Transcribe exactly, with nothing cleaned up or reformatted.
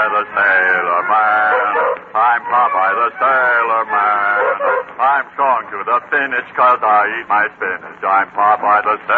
the sailor man. I'm Popeye the sailor man. I'm strong to the finish 'cause I eat my spinach. I'm Popeye the sailor